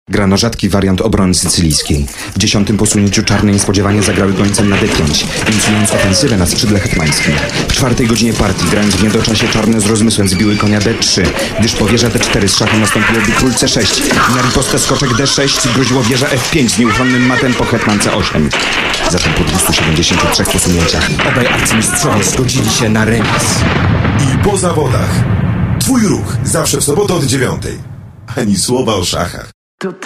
Grano rzadki wariant obrony sycylijskiej. W 10. posunięciu czarne niespodziewanie zagrały gońcem na D5, inicjując ofensywę na skrzydle hetmańskim. W 4. godzinie partii, grając w niedoczasie, czarne z rozmysłem zbiły konia D3, gdyż po wieża D4 z szachem nastąpiłoby król C6. Na ripostę skoczek D6 groziło wieża F5 z nieuchronnym matem po hetman C8. Zatem po 273 posunięciach obaj arcymistrzowie zgodzili się na remis. I po zawodach. Twój ruch zawsze w sobotę od 9:00. Ani słowa o szachach.